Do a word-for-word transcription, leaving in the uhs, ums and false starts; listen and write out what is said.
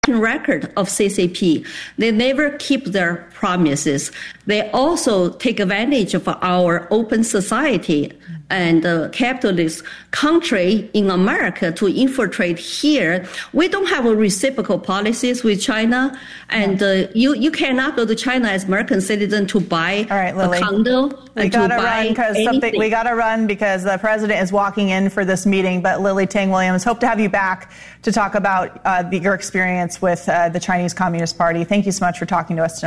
tracking record of C C P. They never keep their promises. They also take advantage of our open society and uh, capitalist country in America to infiltrate here. We don't have a reciprocal policies with China, and uh, you you cannot go to China as American citizen to buy All right, Lily. a condo. We and gotta to buy run because something. We gotta run because the president is walking in for this meeting. But Lily Teng Williams, hope to have you back to talk about uh, the, your experience with uh, the Chinese Communist Party. Thank you so much for talking to us tonight.